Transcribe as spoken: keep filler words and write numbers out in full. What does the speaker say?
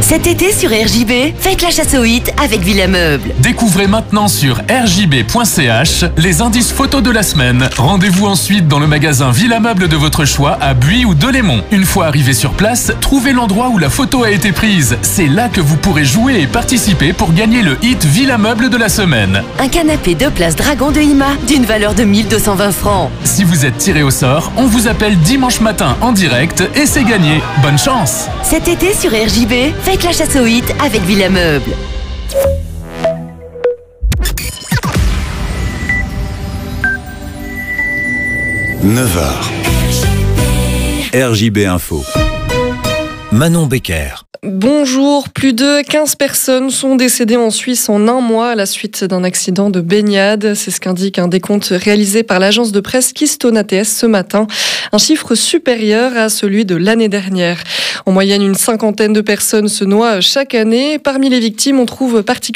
Cet été sur R J B, faites la chasse aux hits avec Villa Meubles. Découvrez maintenant sur r j b point c h les indices photos de la semaine. Rendez-vous ensuite dans le magasin Villa Meubles de votre choix à Buis ou Delémont. Une fois arrivé sur place, trouvez l'endroit où la photo a été prise. C'est là que vous pourrez jouer et participer pour gagner le hit Villa Meubles de la semaine. Un canapé deux places Dragon de Ima d'une valeur de mille deux cent vingt francs. Si vous êtes tiré au sort, on vous appelle dimanche matin en direct et c'est gagné. Bonne chance! Cet été sur R J B, faites la chasse aux hits avec Villa Meubles. neuf heures. R J B Info. Manon Becker. Bonjour, plus de quinze personnes sont décédées en Suisse en un mois à la suite d'un accident de baignade. C'est ce qu'indique un décompte réalisé par l'agence de presse Keystone A T S ce matin. Un chiffre supérieur à celui de l'année dernière. En moyenne, une cinquantaine de personnes se noient chaque année. Parmi les victimes, on trouve particulièrement